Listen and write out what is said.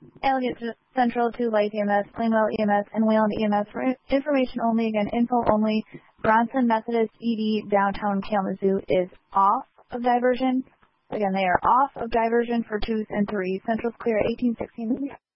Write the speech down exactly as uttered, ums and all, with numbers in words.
Elliott Central to Light E M S, Plainwell E M S, and Wayland E M S. For information only, again, info only, Bronson Methodist E D downtown Kalamazoo is off of diversion. Again, they are off of diversion for twos and threes. Central's clear at eighteen sixteen.